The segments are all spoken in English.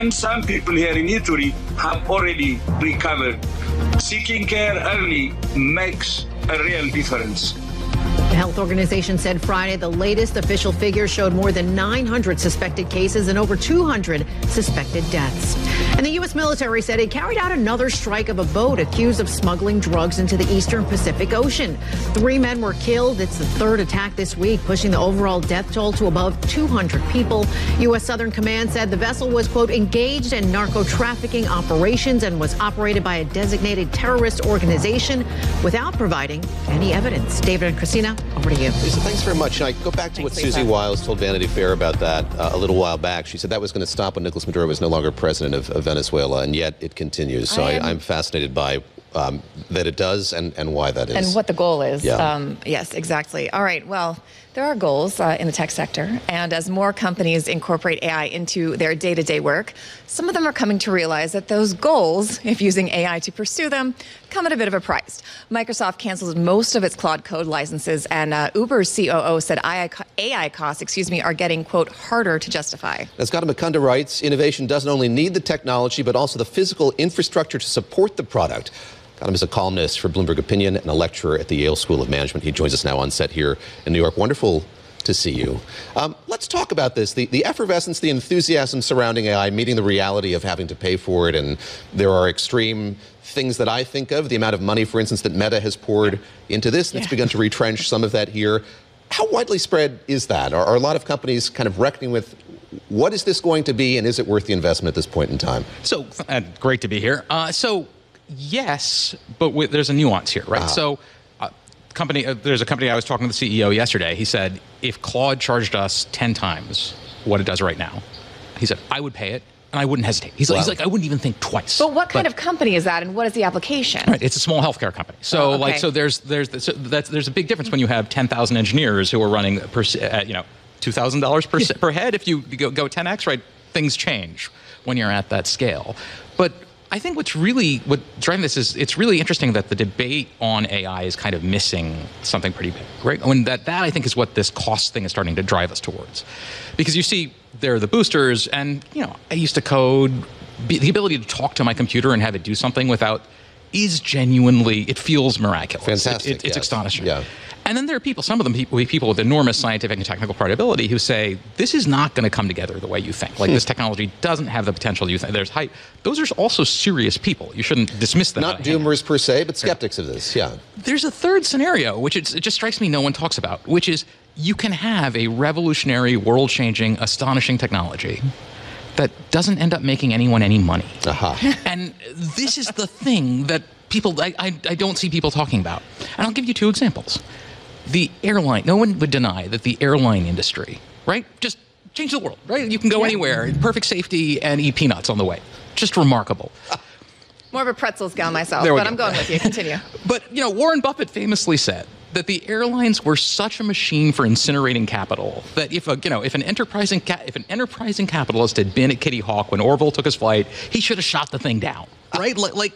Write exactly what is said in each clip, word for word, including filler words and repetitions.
And some people here in Italy have already recovered. Seeking care early makes a real difference. The health organization said Friday the latest official figures showed more than nine hundred suspected cases and over two hundred suspected deaths. And the U S military said it carried out another strike of a boat accused of smuggling drugs into the eastern Pacific Ocean. Three men were killed. It's the third attack this week, pushing the overall death toll to above two hundred people. U S Southern Command said the vessel was, quote, engaged in narco-trafficking operations and was operated by a designated terrorist organization without providing any evidence. David and Christina, over to you. Lisa, thanks very much. And I go back to Thanks, what Susie Lisa. Wiles told Vanity Fair about that uh, a little while back. She said that was going to stop when Nicolas Maduro was no longer president of, of Venezuela, and yet it continues. So I, I'm fascinated by um, that it does and, and why that is. And what the goal is. Yeah. Um, yes, exactly. All right. Well, there are goals uh, in the tech sector. And as more companies incorporate A I into their day-to-day work, some of them are coming to realize that those goals, if using A I to pursue them, come at a bit of a price. Microsoft canceled most of its Claude Code licenses, and uh, Uber's C O O said A I costs, excuse me, are getting, quote, harder to justify. As Gautam Mukunda writes, innovation doesn't only need the technology, but also the physical infrastructure to support the product. Gautam is a columnist for Bloomberg Opinion and a lecturer at the Yale School of Management. He joins us now on set here in New York. Wonderful to see you. Um, let's talk about this. The, the effervescence, the enthusiasm surrounding A I, meeting the reality of having to pay for it. And there are extreme things that I think of. The amount of money, for instance, that Meta has poured into this. And yeah. It's begun to retrench some of that here. How widely spread is that? Are, are a lot of companies kind of reckoning with what is this going to be, and is it worth the investment at this point in time? So, uh, great to be here. Uh, so, yes, but with, there's a nuance here, right? Ah. So, uh, company, uh, there's a company I was talking to the C E O yesterday. He said, if Claude charged us ten times what it does right now, he said, I would pay it, and I wouldn't hesitate. He's, wow. like, he's like, I wouldn't even think twice. But what kind but, of company is that, and what is the application? Right, it's a small healthcare company. So, oh, okay. like, so there's there's so that's, there's a big difference when you have ten thousand engineers who are running, per, uh, you know, two thousand dollars per per head. If you go, go ten X, right, things change when you're at that scale. But I think what's really, what driving this is, it's really interesting that the debate on A I is kind of missing something pretty big, right? When that, that I think is what this cost thing is starting to drive us towards. Because you see, there are the boosters, and, you know, I used to code, the ability to talk to my computer and have it do something without is genuinely, it feels miraculous. Fantastic, it, it, It's yes. astonishing. Yeah. And then there are people, some of them people, people with enormous scientific and technical credibility who say, this is not going to come together the way you think. Like, hmm. this technology doesn't have the potential you think. There's hype. Those are also serious people. You shouldn't dismiss them. Not doomers per se, but skeptics of this, yeah. There's a third scenario, which it's, it just strikes me no one talks about, which is you can have a revolutionary, world-changing, astonishing technology that doesn't end up making anyone any money. Uh-huh. And this is the thing that people, I, I, I don't see people talking about. And I'll give you two examples. The airline, no one would deny that the airline industry, right, just change the world, right? You can go yeah. anywhere, perfect safety, and eat peanuts on the way. Just remarkable. More of a pretzels gal myself, but go. I'm going with you. Continue. But, you know, Warren Buffett famously said that the airlines were such a machine for incinerating capital that if a, you know, if an enterprising ca- if an enterprising capitalist had been at Kitty Hawk when Orville took his flight, he should have shot the thing down, right? like, like,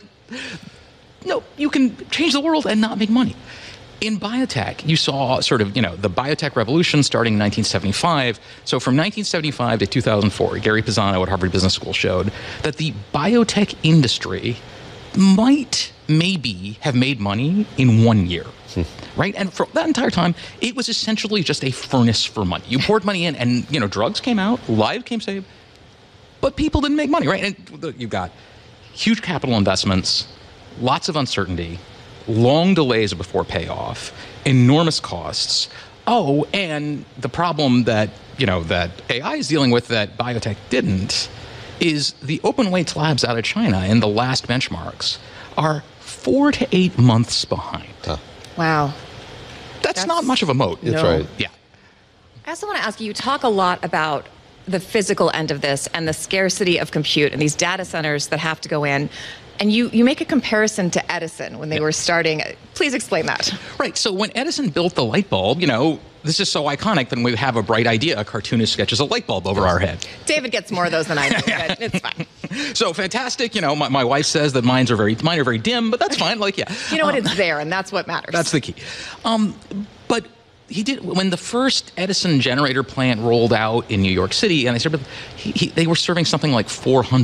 no, you can change the world and not make money. In biotech, you saw sort of, you know, the biotech revolution starting in nineteen seventy-five. So from nineteen seventy-five to two thousand four, Gary Pisano at Harvard Business School showed that the biotech industry might maybe have made money in one year, right? And for that entire time, it was essentially just a furnace for money. You poured money in and, you know, drugs came out, lives came saved, but people didn't make money, right? And you've got huge capital investments, lots of uncertainty, long delays before payoff, enormous costs. Oh, and the problem that, you know, that A I is dealing with that biotech didn't is the open weights labs out of China in the last benchmarks are four to eight months behind. Huh. Wow. That's, That's not much of a moat. That's no. right. Yeah. I also want to ask you, you talk a lot about the physical end of this and the scarcity of compute and these data centers that have to go in. And you, you make a comparison to Edison when they yeah. were starting. Please explain that. Right. So when Edison built the light bulb, you know, this is so iconic that when we have a bright idea, a cartoonist sketches a light bulb over our head. David gets more of those than I do, but it's fine. So fantastic. You know, my, my wife says that mine are very mine are very dim, but that's fine. Like, yeah. You know what? Um, it's there, and that's what matters. That's the key. Um, but he did when the first Edison generator plant rolled out in New York City, and they started, he, he, they were serving something like four hundred